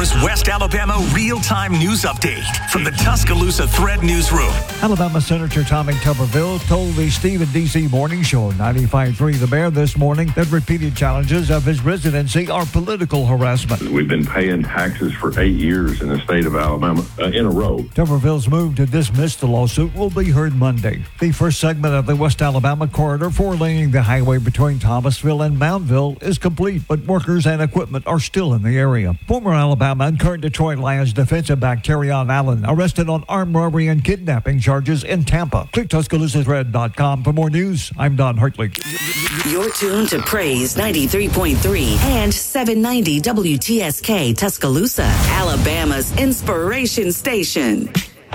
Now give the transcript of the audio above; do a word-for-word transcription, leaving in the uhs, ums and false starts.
Alabama's West Alabama real-time news update from the Tuscaloosa Thread Newsroom. Alabama Senator Tommy Tuberville told the Stephen D C Morning Show ninety-five point three The Bear this morning that repeated challenges of his residency are political harassment. We've been paying taxes for eight years in the state of Alabama uh, in a row. Tuberville's move to dismiss the lawsuit will be heard Monday. The first segment of the West Alabama corridor four-laning the highway between Thomasville and Moundville is complete, but workers and equipment are still in the area. Former Alabama and current Detroit Lions defensive back Terrion Allen arrested on armed robbery and kidnapping charges in Tampa. Click Tuscaloosa Thread dot com for more news. I'm Don Hartley. You're tuned to Praise ninety-three point three and seven ninety W T S K Tuscaloosa, Alabama's inspiration station.